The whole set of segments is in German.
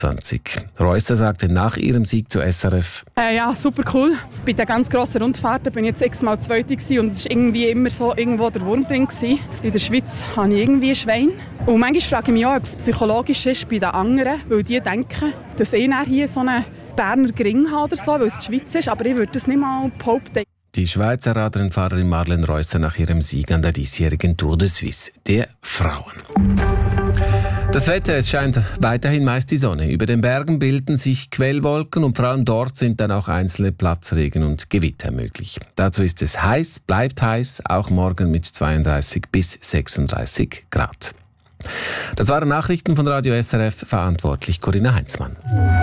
Reusser sagte nach ihrem Sieg zu SRF: Ja, super cool. Bei den ganz grossen Rundfahrten bin ich jetzt x-mal Zweite gewesen und es war irgendwie immer so irgendwo der Wurm drin gewesen. In der Schweiz habe ich irgendwie ein Schwein. Und manchmal frage ich mich auch, ob es psychologisch ist bei den anderen, weil die denken, dass ich hier so einen Berner Gring habe oder so, weil es die Schweiz ist, aber ich würde das nicht mal behaupten. Die Schweizer Radrennfahrerin Marlene Reusser nach ihrem Sieg an der diesjährigen Tour de Suisse der Frauen. Das Wetter, es scheint weiterhin meist die Sonne. Über den Bergen bilden sich Quellwolken und vor allem dort sind dann auch einzelne Platzregen und Gewitter möglich. Dazu ist es heiß, bleibt heiß, auch morgen mit 32 bis 36 Grad. Das waren Nachrichten von Radio SRF, verantwortlich Corinna Heinzmann.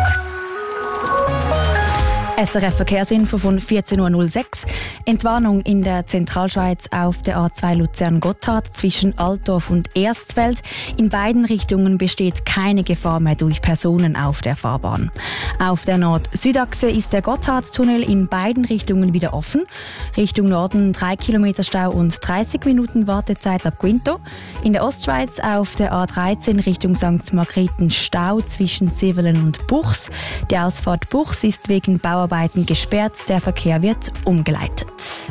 SRF Verkehrsinfo von 14.06 Uhr. Entwarnung in der Zentralschweiz auf der A2 Luzern-Gotthard zwischen Altdorf und Erstfeld. In beiden Richtungen besteht keine Gefahr mehr durch Personen auf der Fahrbahn. Auf der Nord-Süd-Achse ist der Gotthardtunnel in beiden Richtungen wieder offen. Richtung Norden 3 Kilometer Stau und 30 Minuten Wartezeit ab Quinto. In der Ostschweiz auf der A13 Richtung St. Margrethen Stau zwischen Sivelen und Buchs. Die Ausfahrt Buchs ist wegen Bauarbeiten gesperrt, der Verkehr wird umgeleitet.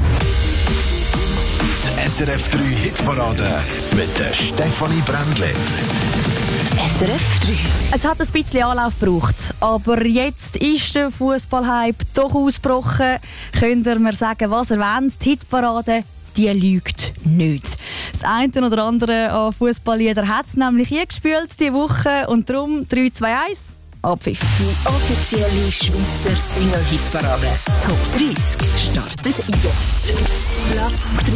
Die SRF 3 Hitparade mit der Stefanie Brändli. SRF 3. Es hat ein bisschen Anlauf gebraucht, aber jetzt ist der Fußballhype doch ausgebrochen. Könnt ihr mir sagen, was ihr wollt? Die Hitparade, die lügt nicht. Das eine oder andere an Fußballlieder hat es nämlich eingespült diese Woche und darum 3, 2, 1. Abpfiff. Die offizielle Schweizer Single-Hitparade Top 30 startet jetzt. Platz 3.